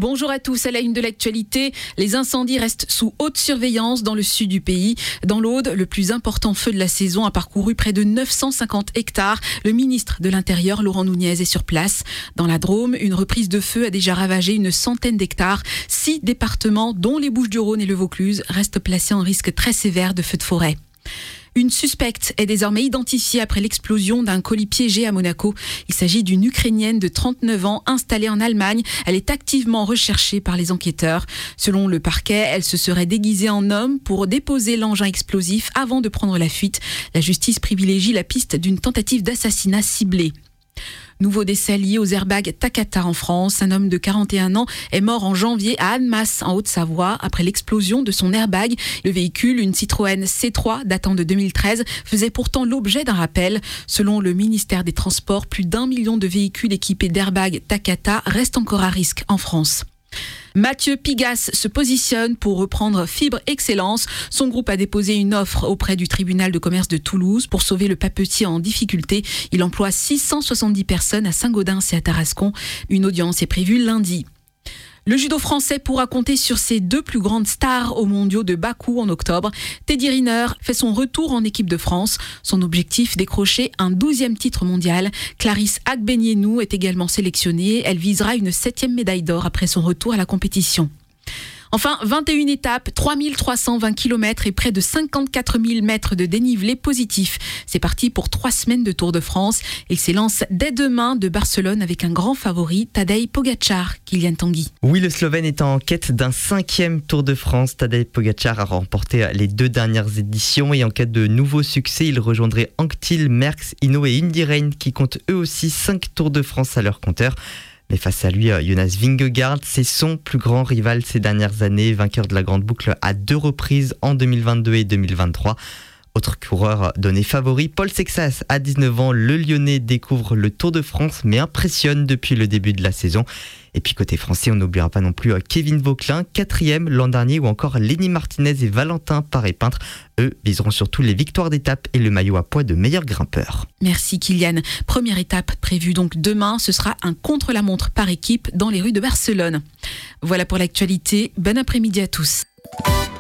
Bonjour à tous, à la une de l'actualité. Les incendies restent sous haute surveillance dans le sud du pays. Dans l'Aude, le plus important feu de la saison a parcouru près de 950 hectares. Le ministre de l'Intérieur, Laurent Nunez, est sur place. Dans la Drôme, une reprise de feu a déjà ravagé une centaine d'hectares. 6 départements, dont les Bouches-du-Rhône et le Vaucluse, restent placés en risque très sévère de feux de forêt. Une suspecte est désormais identifiée après l'explosion d'un colis piégé à Monaco. Il s'agit d'une Ukrainienne de 39 ans installée en Allemagne. Elle est activement recherchée par les enquêteurs. Selon le parquet, elle se serait déguisée en homme pour déposer l'engin explosif avant de prendre la fuite. La justice privilégie la piste d'une tentative d'assassinat ciblée. Nouveau décès lié aux airbags Takata en France. Un homme de 41 ans est mort en janvier à Annemasse, en Haute-Savoie, après l'explosion de son airbag. Le véhicule, une Citroën C3 datant de 2013, faisait pourtant l'objet d'un rappel. Selon le ministère des Transports, plus d'1 million de véhicules équipés d'airbags Takata restent encore à risque en France. Mathieu Pigasse se positionne pour reprendre Fibre Excellence. Son groupe a déposé une offre auprès du tribunal de commerce de Toulouse pour sauver le papetier en difficulté. Il emploie 670 personnes à Saint-Gaudens et à Tarascon. Une audience est prévue lundi. Le judo français pourra compter sur ses 2 plus grandes stars aux mondiaux de Bakou en octobre. Teddy Riner fait son retour en équipe de France. Son objectif, décrocher un 12e titre mondial. Clarisse Agbenienou est également sélectionnée. Elle visera une 7e médaille d'or après son retour à la compétition. Enfin, 21 étapes, 3320 km et près de 54 000 mètres de dénivelé positif. C'est parti pour 3 semaines de Tour de France. Il s'élance dès demain de Barcelone avec un grand favori, Tadej Pogačar, Kylian Tanguy. Oui, le Slovène est en quête d'un 5e Tour de France. Tadej Pogačar a remporté les 2 dernières éditions et en cas de nouveau succès, il rejoindrait Anquetil, Merckx, Hinault et Indurain qui comptent eux aussi 5 Tours de France à leur compteur. Mais face à lui, Jonas Vingegaard, c'est son plus grand rival ces dernières années, vainqueur de la Grande Boucle à 2 reprises en 2022 et 2023. Autre coureur donné favori, Paul Sexas, à 19 ans, le Lyonnais découvre le Tour de France mais impressionne depuis le début de la saison. Et puis côté français, on n'oubliera pas non plus Kevin Vauquelin, 4e l'an dernier, ou encore Lenny Martinez et Valentin Paré-Peintre. Eux viseront surtout les victoires d'étape et le maillot à poids de meilleur grimpeur. Merci Kylian. Première étape prévue donc demain, ce sera un contre-la-montre par équipe dans les rues de Barcelone. Voilà pour l'actualité. Bon après-midi à tous.